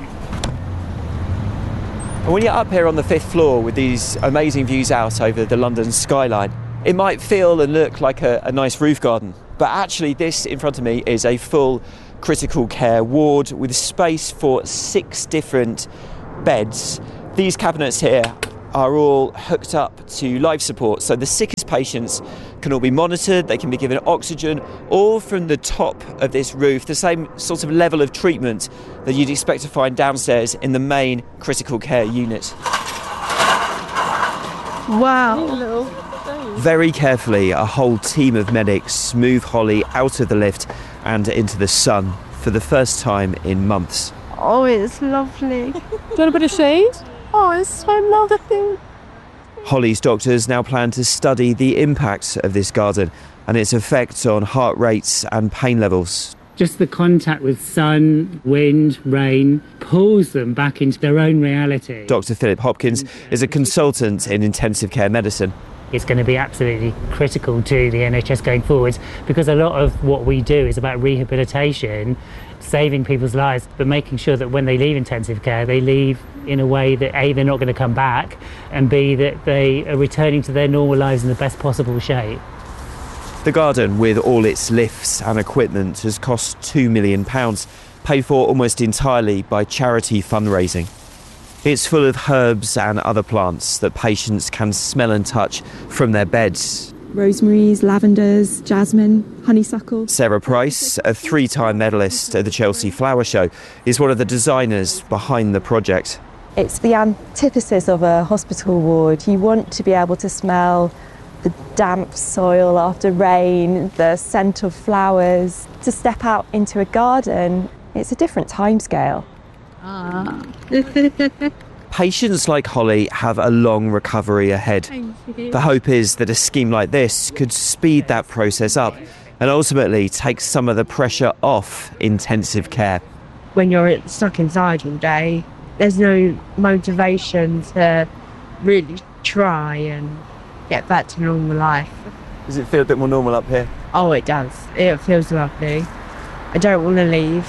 And when you're up here on the fifth floor with these amazing views out over the London skyline, it might feel and look like a, a nice roof garden. But actually, this in front of me is a full critical care ward with space for six different beds. These cabinets here are all hooked up to life support, so the sickest patients can all be monitored, they can be given oxygen, all from the top of this roof, the same sort of level of treatment that you'd expect to find downstairs in the main critical care unit. Wow. Very carefully, a whole team of medics move Holly out of the lift and into the sun for the first time in months. Oh, it's lovely. Do you want a bit of shade? Oh, it's so lovely. Holly's doctors now plan to study the impact of this garden and its effect on heart rates and pain levels. Just the contact with sun, wind, rain pulls them back into their own reality. Doctor Philip Hopkins is a consultant in intensive care medicine. It's going to be absolutely critical to the N H S going forwards, because a lot of what we do is about rehabilitation, saving people's lives, but making sure that when they leave intensive care, they leave in a way that A, they're not going to come back, and B, that they are returning to their normal lives in the best possible shape. The garden, with all its lifts and equipment, has cost two million pounds, paid for almost entirely by charity fundraising. It's full of herbs and other plants that patients can smell and touch from their beds. Rosemaries, lavenders, jasmine, honeysuckle. Sarah Price, a three-time medalist at the Chelsea Flower Show, is one of the designers behind the project. It's the antithesis of a hospital ward. You want to be able to smell the damp soil after rain, the scent of flowers. To step out into a garden, it's a different timescale. Ah. Patients like Holly have a long recovery ahead. The hope is that a scheme like this could speed that process up and ultimately take some of the pressure off intensive care. When you're stuck inside all day, there's no motivation to really try and get back to normal life. Does it feel a bit more normal up here? Oh, it does. It feels lovely. I don't want to leave.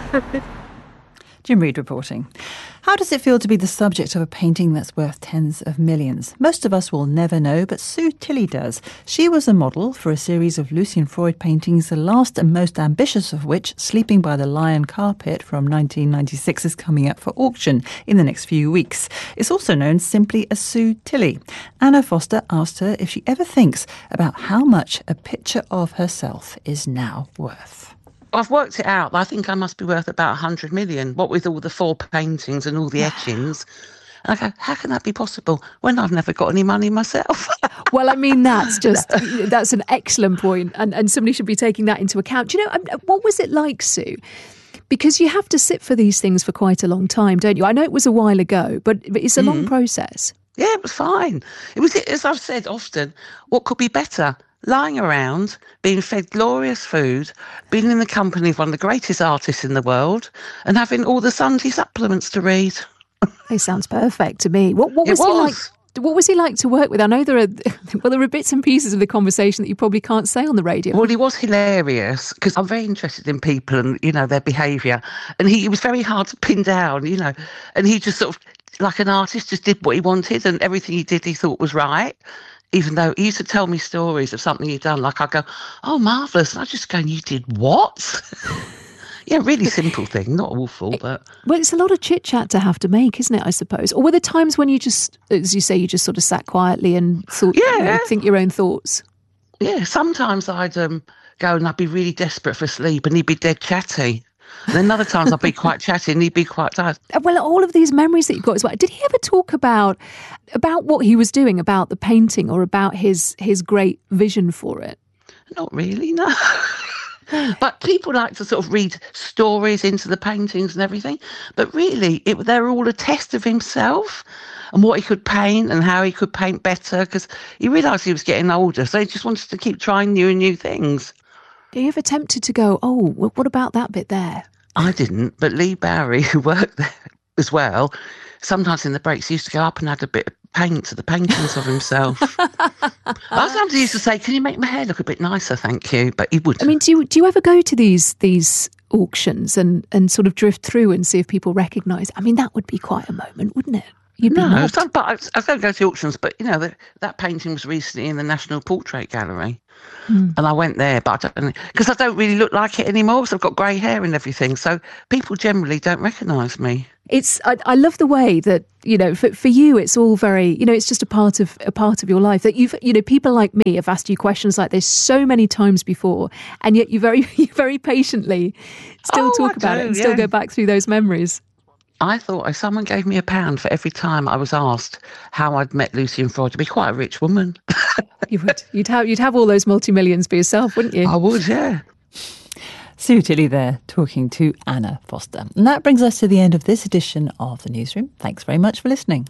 Jim Reid reporting. How does it feel to be the subject of a painting that's worth tens of millions? Most of us will never know, but Sue Tilley does. She was a model for a series of Lucian Freud paintings, the last and most ambitious of which, Sleeping by the Lion Carpet from nineteen ninety-six, is coming up for auction in the next few weeks. It's also known simply as Sue Tilley. Anna Foster asked her if she ever thinks about how much a picture of herself is now worth. I've worked it out. I think I must be worth about one hundred million, what with all the four paintings and all the etchings. And I go, how can that be possible when I've never got any money myself? Well, I mean, that's just, that's an excellent point, and, and somebody should be taking that into account. Do you know, what was it like, Sue? Because you have to sit for these things for quite a long time, don't you? I know it was a while ago, but it's a mm. long process. Yeah, it was fine. It was, as I've said often, what could be better? Lying around, being fed glorious food, being in the company of one of the greatest artists in the world, and having all the Sunday supplements to read. It sounds perfect to me. What, what was, was he like? What was he like to work with? I know there are well, there are bits and pieces of the conversation that you probably can't say on the radio. Well, he was hilarious because I'm very interested in people and, you know, their behaviour, and he, he was very hard to pin down, you know, and he just sort of, like an artist, just did what he wanted, and everything he did he thought was right. Even though he used to tell me stories of something he'd done, like I go, oh, marvellous. And I just go, you did what? Yeah, really simple thing, not awful, but... Well, it's a lot of chit-chat to have to make, isn't it, I suppose? Or were there times when you just, as you say, you just sort of sat quietly and thought, yeah. you know, think your own thoughts? Yeah, sometimes I'd um, go and I'd be really desperate for sleep and he'd be dead chatty. And then other times I'd be quite chatty and he'd be quite tired. Well, all of these memories that you've got as well. Did he ever talk about about what he was doing, about the painting, or about his his great vision for it? Not really, no. But people like to sort of read stories into the paintings and everything. But really, it, they're all a test of himself and what he could paint and how he could paint better, because he realised he was getting older, so he just wanted to keep trying new and new things. Are you ever tempted to go, oh, what about that bit there? I didn't, but Lee Bowery, who worked there as well, sometimes in the breaks he used to go up and add a bit of paint to the paintings of himself. I sometimes used to say, can you make my hair look a bit nicer, thank you? But he wouldn't. I mean, do you, do you ever go to these these auctions and, and sort of drift through and see if people recognise? I mean, that would be quite a moment, wouldn't it? You'd no, be mad. Some, but I, I don't go to auctions, but, you know, the, that painting was recently in the National Portrait Gallery. Mm. And I went there, but I don't, because I don't really look like it anymore, because I've got grey hair and everything. So people generally don't recognise me. It's I, I love the way that, you know, for, for you, it's all very, you know, it's just a part of a part of your life that you've, you know, people like me have asked you questions like this so many times before, and yet you very, you very patiently still oh, talk I about do, it and yeah. still go back through those memories. I thought if someone gave me a pound for every time I was asked how I'd met Lucian Freud, to be quite a rich woman. You would. You'd have you'd have all those multi-millions for yourself, wouldn't you? I would, yeah. Sue Tilley there talking to Anna Foster. And that brings us to the end of this edition of The Newsroom. Thanks very much for listening.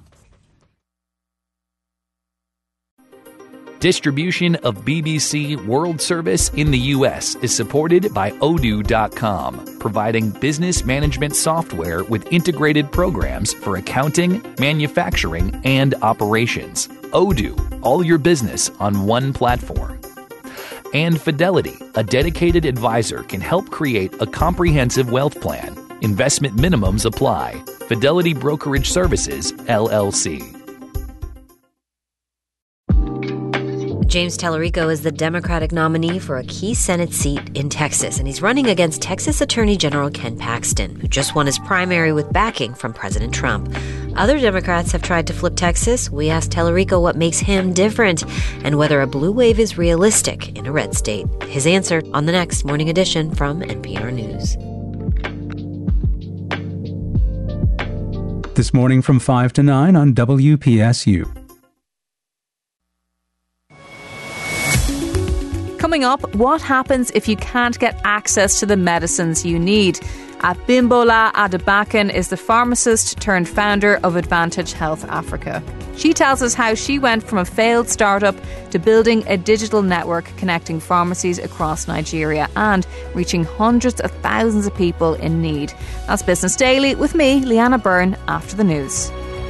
Distribution of B B C World Service in the U S is supported by Odoo dot com, providing business management software with integrated programs for accounting, manufacturing, and operations. Odoo, all your business on one platform. And Fidelity, a dedicated advisor, can help create a comprehensive wealth plan. Investment minimums apply. Fidelity Brokerage Services, L L C. James Tallarico is the Democratic nominee for a key Senate seat in Texas, and he's running against Texas Attorney General Ken Paxton, who just won his primary with backing from President Trump. Other Democrats have tried to flip Texas. We asked Tallarico what makes him different and whether a blue wave is realistic in a red state. His answer on the next Morning Edition from N P R News. This morning from five to nine on W P S U. Coming up, what happens if you can't get access to the medicines you need? Abimbola Adebakan is the pharmacist turned founder of Advantage Health Africa. She tells us how she went from a failed startup to building a digital network connecting pharmacies across Nigeria and reaching hundreds of thousands of people in need. That's Business Daily with me, Leanna Byrne, after the news.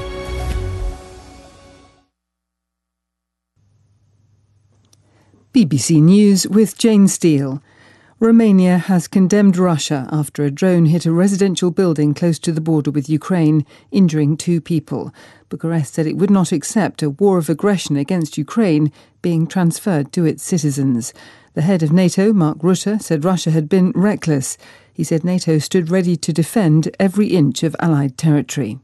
B B C News with Jane Steele. Romania has condemned Russia after a drone hit a residential building close to the border with Ukraine, injuring two people. Bucharest said it would not accept a war of aggression against Ukraine being transferred to its citizens. The head of NATO, Mark Rutte, said Russia had been reckless. He said NATO stood ready to defend every inch of Allied territory.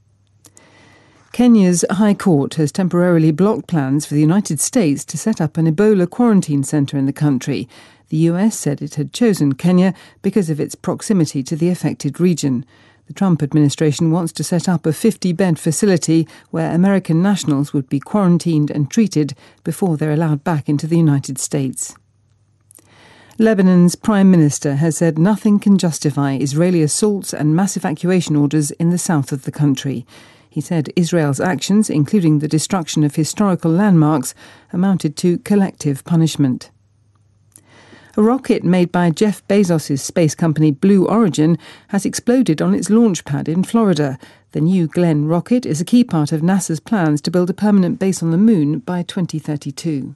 Kenya's High Court has temporarily blocked plans for the United States to set up an Ebola quarantine centre in the country. The U S said it had chosen Kenya because of its proximity to the affected region. The Trump administration wants to set up a fifty-bed facility where American nationals would be quarantined and treated before they're allowed back into the United States. Lebanon's Prime Minister has said nothing can justify Israeli assaults and mass evacuation orders in the south of the country. He said Israel's actions, including the destruction of historical landmarks, amounted to collective punishment. A rocket made by Jeff Bezos' space company Blue Origin has exploded on its launch pad in Florida. The New Glenn rocket is a key part of NASA's plans to build a permanent base on the moon by twenty thirty-two.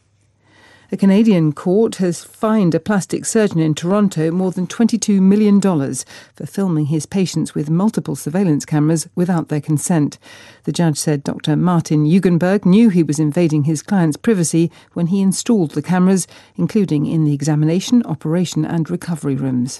A Canadian court has fined a plastic surgeon in Toronto more than twenty-two million dollars for filming his patients with multiple surveillance cameras without their consent. The judge said Doctor Martin Hugenberg knew he was invading his client's privacy when he installed the cameras, including in the examination, operation and recovery rooms.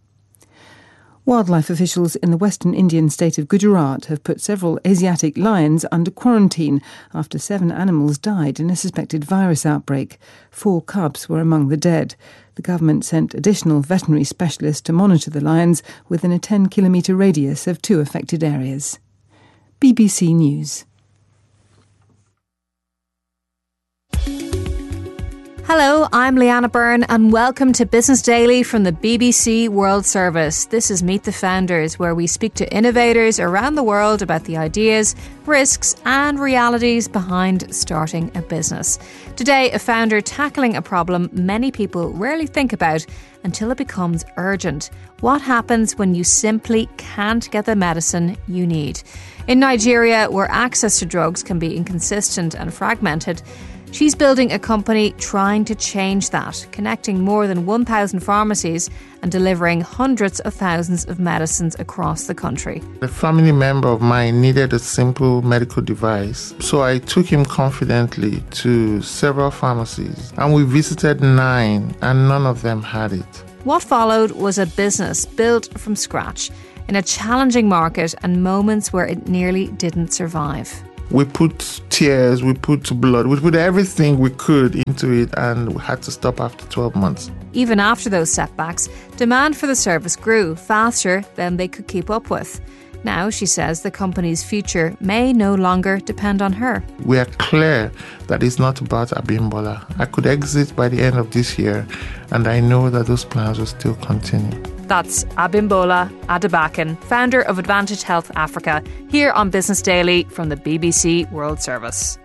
Wildlife officials in the western Indian state of Gujarat have put several Asiatic lions under quarantine after seven animals died in a suspected virus outbreak. Four cubs were among the dead. The government sent additional veterinary specialists to monitor the lions within a ten kilometre radius of two affected areas. B B C News. Hello, I'm Leanna Byrne and welcome to Business Daily from the B B C World Service. This is Meet the Founders, where we speak to innovators around the world about the ideas, risks and realities behind starting a business. Today, a founder tackling a problem many people rarely think about until it becomes urgent. What happens when you simply can't get the medicine you need? In Nigeria, where access to drugs can be inconsistent and fragmented, she's building a company trying to change that, connecting more than one thousand pharmacies and delivering hundreds of thousands of medicines across the country. A family member of mine needed a simple medical device, so I took him confidently to several pharmacies, and we visited nine, and none of them had it. What followed was a business built from scratch, in a challenging market and moments where it nearly didn't survive. We put tears, we put blood, we put everything we could into it, and we had to stop after twelve months. Even after those setbacks, demand for the service grew faster than they could keep up with. Now, she says, the company's future may no longer depend on her. We are clear that it's not about Abimbola. I could exit by the end of this year, and I know that those plans will still continue. That's Abimbola Adebakan, founder of Advantage Health Africa, here on Business Daily from the B B C World Service.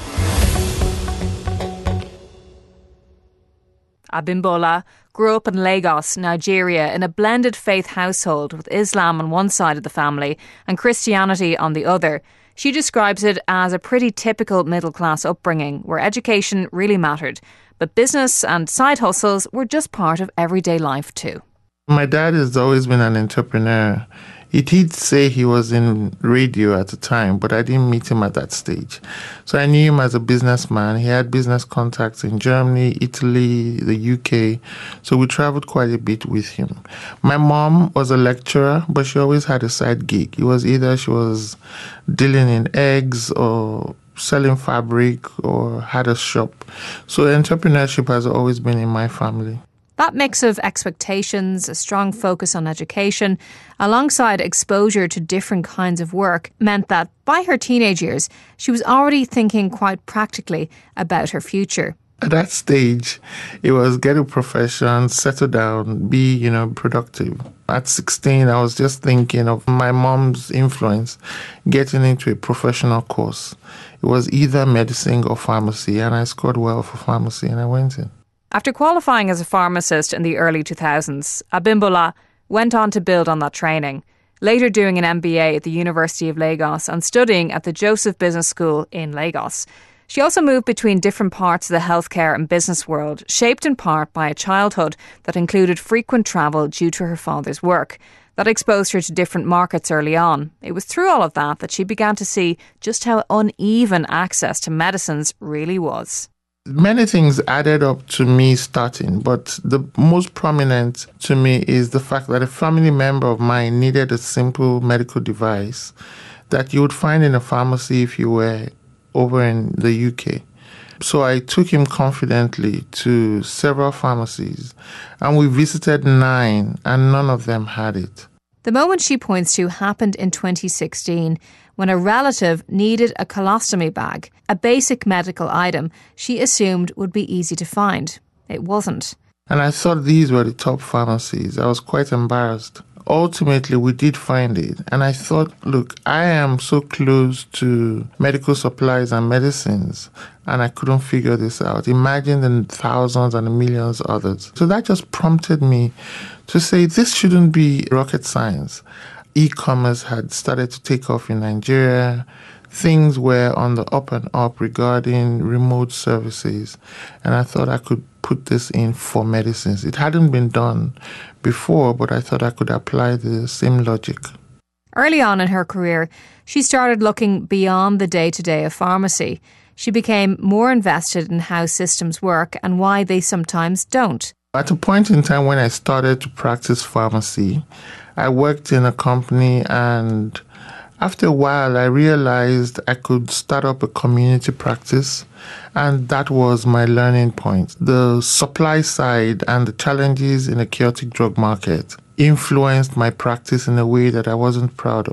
Abimbola grew up in Lagos, Nigeria, in a blended faith household with Islam on one side of the family and Christianity on the other. She describes it as a pretty typical middle-class upbringing where education really mattered, but business and side hustles were just part of everyday life too. My dad has always been an entrepreneur. He did say he was in radio at the time, but I didn't meet him at that stage. So I knew him as a businessman. He had business contacts in Germany, Italy, the U K. So we traveled quite a bit with him. My mom was a lecturer, but she always had a side gig. It was either she was dealing in eggs or selling fabric or had a shop. So entrepreneurship has always been in my family. That mix of expectations, a strong focus on education, alongside exposure to different kinds of work, meant that by her teenage years, she was already thinking quite practically about her future. At that stage, it was get a profession, settle down, be, you know, productive. At sixteen, I was just thinking of my mom's influence, getting into a professional course. It was either medicine or pharmacy, and I scored well for pharmacy, and I went in. After qualifying as a pharmacist in the early two thousands, Abimbola went on to build on that training, later doing an M B A at the University of Lagos and studying at the Joseph Business School in Lagos. She also moved between different parts of the healthcare and business world, shaped in part by a childhood that included frequent travel due to her father's work. That exposed her to different markets early on. It was through all of that that she began to see just how uneven access to medicines really was. Many things added up to me starting, but the most prominent to me is the fact that a family member of mine needed a simple medical device that you would find in a pharmacy if you were over in the U K. So I took him confidently to several pharmacies, and we visited nine, and none of them had it. The moment she points to happened in twenty sixteen, when a relative needed a colostomy bag, a basic medical item she assumed would be easy to find. It wasn't. And I thought these were the top pharmacies. I was quite embarrassed. Ultimately, we did find it. And I thought, look, I am so close to medical supplies and medicines, and I couldn't figure this out. Imagine the thousands and the millions others. So that just prompted me to say this shouldn't be rocket science. E-commerce had started to take off in Nigeria. Things were on the up and up regarding remote services. And I thought I could put this in for medicines. It hadn't been done before, but I thought I could apply the same logic. Early on in her career, she started looking beyond the day-to-day of pharmacy. She became more invested in how systems work and why they sometimes don't. At a point in time when I started to practice pharmacy, I worked in a company, and after a while I realized I could start up a community practice, and that was my learning point. The supply side and the challenges in a chaotic drug market influenced my practice in a way that I wasn't proud of.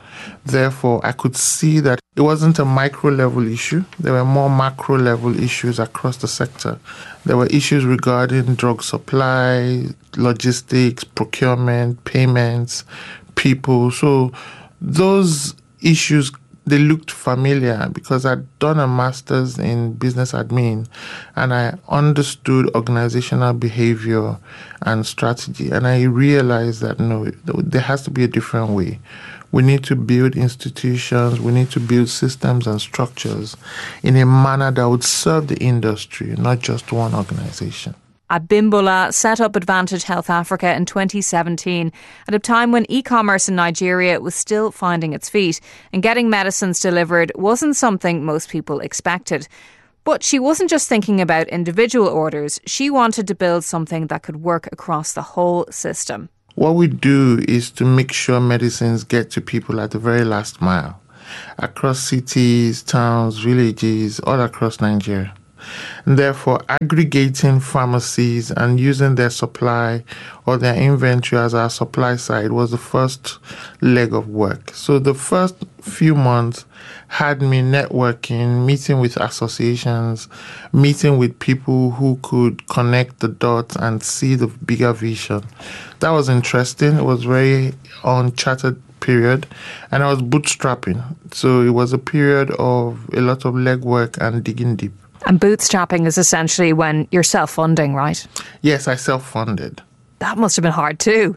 Therefore, I could see that it wasn't a micro level issue. There were more macro level issues across the sector. There were issues regarding drug supply, logistics, procurement, payments, people. So those issues, they looked familiar because I'd done a master's in business admin and I understood organizational behavior and strategy. And I realized that no, there has to be a different way. We need to build institutions, we need to build systems and structures in a manner that would serve the industry, not just one organization. Abimbola set up Advantage Health Africa in twenty seventeen at a time when e-commerce in Nigeria was still finding its feet and getting medicines delivered wasn't something most people expected. But she wasn't just thinking about individual orders, she wanted to build something that could work across the whole system. What we do is to make sure medicines get to people at the very last mile, across cities, towns, villages, all across Nigeria. And therefore, aggregating pharmacies and using their supply or their inventory as our supply side was the first leg of work. So the first few months had me networking, meeting with associations, meeting with people who could connect the dots and see the bigger vision. That was interesting. It was very uncharted period, and I was bootstrapping. So it was a period of a lot of legwork and digging deep. And bootstrapping is essentially when you're self-funding, right? Yes, I self-funded. That must have been hard too.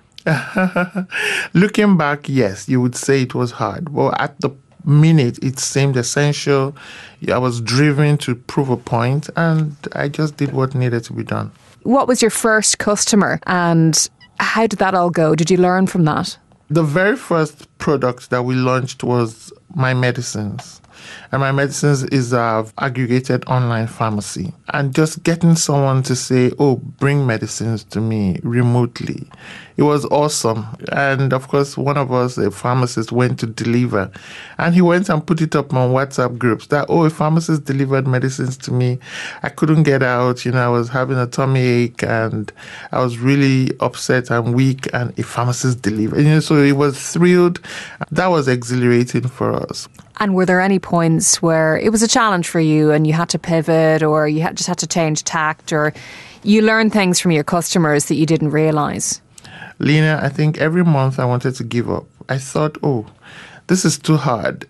Looking back, yes, you would say it was hard. But at the minute, it seemed essential. I was driven to prove a point, and I just did what needed to be done. What was your first customer, and how did that all go? Did you learn from that? The very first product that we launched was My Medicines. And My Medicines is an aggregated online pharmacy. And just getting someone to say, oh, bring medicines to me remotely, it was awesome. And of course, one of us, a pharmacist, went to deliver. And he went and put it up on WhatsApp groups that, oh, a pharmacist delivered medicines to me. I couldn't get out. You know, I was having a tummy ache and I was really upset and weak, and a pharmacist delivered. You know, so he was thrilled. That was exhilarating for us. And were there any points where it was a challenge for you and you had to pivot, or you had, just had to change tact, or you learned things from your customers that you didn't realise? Lena, I think every month I wanted to give up. I thought, oh, this is too hard.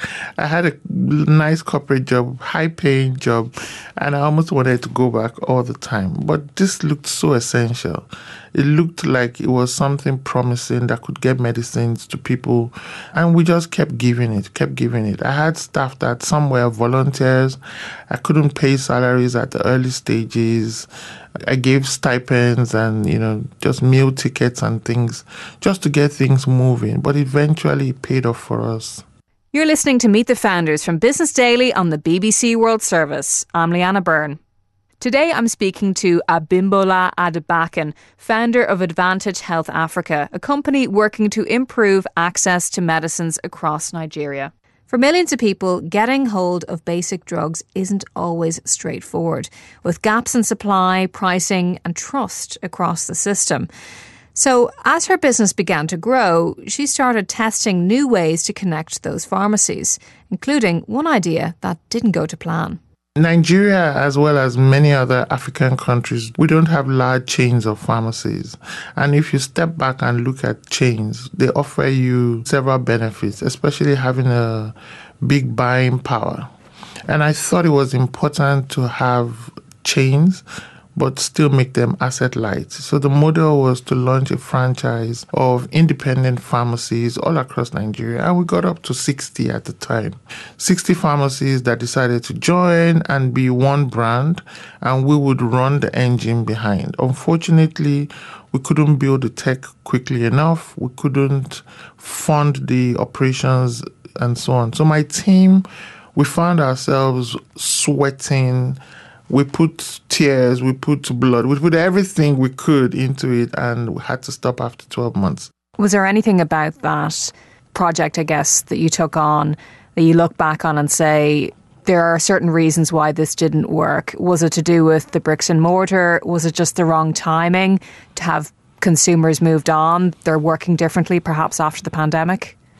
I had a nice corporate job, high-paying job, and I almost wanted to go back all the time. But this looked so essential. It looked like it was something promising that could get medicines to people. And we just kept giving it, kept giving it. I had staff that some were volunteers. I couldn't pay salaries at the early stages. I gave stipends and, you know, just meal tickets and things just to get things moving. But eventually it paid off for us. You're listening to Meet the Founders from Business Daily on the B B C World Service. I'm Leanna Byrne. Today I'm speaking to Abimbola Adebakan, founder of Advantage Health Africa, a company working to improve access to medicines across Nigeria. For millions of people, getting hold of basic drugs isn't always straightforward, with gaps in supply, pricing and trust across the system. So as her business began to grow, she started testing new ways to connect those pharmacies, including one idea that didn't go to plan. Nigeria, as well as many other African countries, we don't have large chains of pharmacies. And if you step back and look at chains, they offer you several benefits, especially having a big buying power. And I thought it was important to have chains, but still make them asset light. So the model was to launch a franchise of independent pharmacies all across Nigeria. And we got up to sixty at the time. sixty pharmacies that decided to join and be one brand, and we would run the engine behind. Unfortunately, we couldn't build the tech quickly enough. We couldn't fund the operations and so on. So my team, we found ourselves sweating. We put tears, we put blood, we put everything we could into it, and we had to stop after twelve months. Was there anything about that project, I guess, that you took on that you look back on and say, there are certain reasons why this didn't work? Was it to do with the bricks and mortar? Was it just the wrong timing to have consumers moved on? They're working differently, perhaps after the pandemic?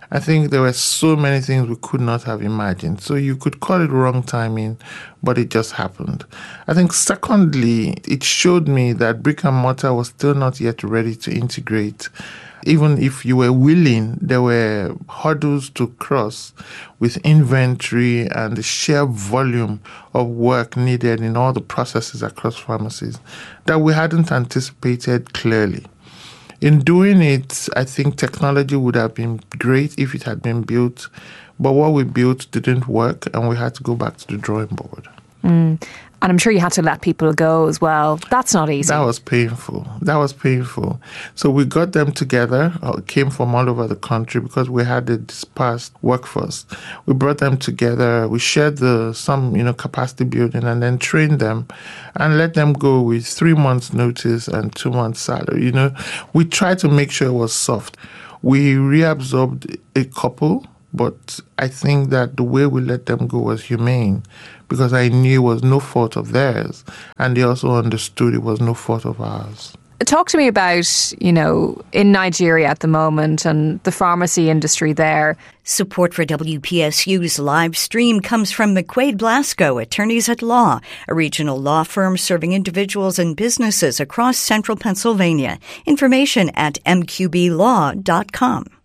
I think there were so many things we could not have imagined. So you could call it wrong timing, but it just happened. I think secondly, it showed me that brick and mortar was still not yet ready to integrate. Even if you were willing, there were hurdles to cross with inventory and the sheer volume of work needed in all the processes across pharmacies that we hadn't anticipated clearly. In doing it, I think technology would have been great if it had been built, but what we built didn't work and we had to go back to the drawing board. Mm. And I'm sure you had to let people go as well. That's not easy. That was painful. That was painful. So we got them together, uh, came from all over the country because we had a dispersed workforce. We brought them together. We shared the some, you know, capacity building and then trained them and let them go with three months notice and two months salary. You know, we tried to make sure it was soft. We reabsorbed a couple, but I think that the way we let them go was humane because I knew it was no fault of theirs and they also understood it was no fault of ours. Talk to me about, you know, in Nigeria at the moment and the pharmacy industry there. Support for W P S U's live stream comes from McQuaid Blasco, Attorneys at Law, a regional law firm serving individuals and businesses across central Pennsylvania. Information at m q b law dot com.